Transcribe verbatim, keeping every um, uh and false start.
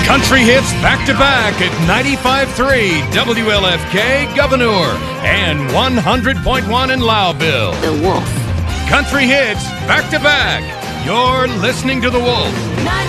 Country hits back-to-back at ninety-five point three W L F K Governor and one hundred point one in Loudville. The Wolf. Country hits back-to-back. You're listening to The Wolf.